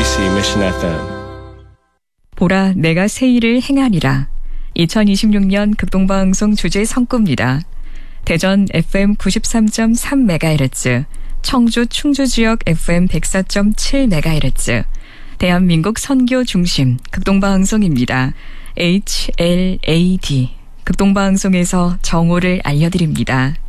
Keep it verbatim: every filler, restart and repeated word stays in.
케이비씨 Mission 에프엠. 보라 내가 새 일을 행하리라. 이천이십육 년 극동방송 주제 성구입니다. 대전 에프엠 구십삼 점 삼 메가헤르츠, 청주 충주 지역 에프엠 백사 점 칠 메가헤르츠, 대한민국 선교 중심 극동방송입니다. 에이치엘에이디 극동방송에서 정오를 알려드립니다.